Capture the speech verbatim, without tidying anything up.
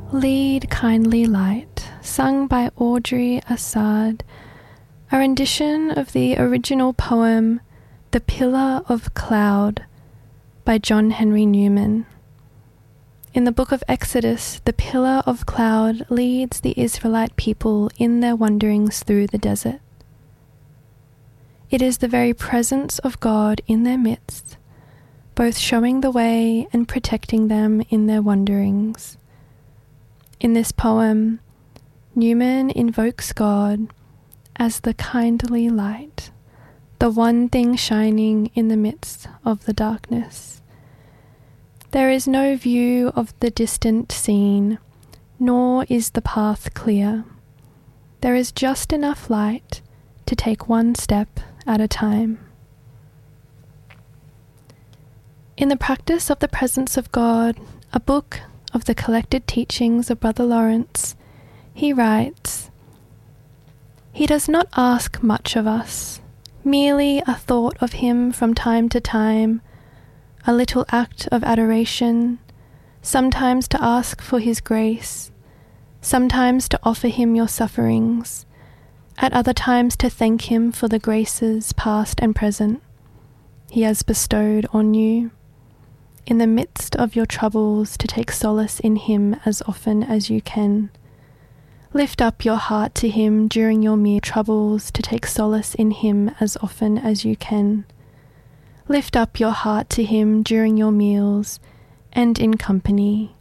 Lead, Kindly Light, sung by Audrey Assad, a rendition of the original poem The Pillar of Cloud by John Henry Newman. In the book of Exodus, the pillar of cloud leads the Israelite people in their wanderings through the desert. It is the very presence of God in their midst, both showing the way and protecting them in their wanderings. In this poem, Newman invokes God as the kindly light, the one thing shining in the midst of the darkness. There is no view of the distant scene, nor is the path clear. There is just enough light to take one step at a time. In The Practice of the Presence of God, a book of the collected teachings of Brother Lawrence, he writes, "He does not ask much of us, merely a thought of him from time to time, a little act of adoration, sometimes to ask for his grace, sometimes to offer him your sufferings, at other times to thank him for the graces past and present he has bestowed on you. In the midst of your troubles, to take solace in him as often as you can. Lift up your heart to him during your mere troubles, to take solace in him as often as you can. Lift up your heart to him during your meals and in company,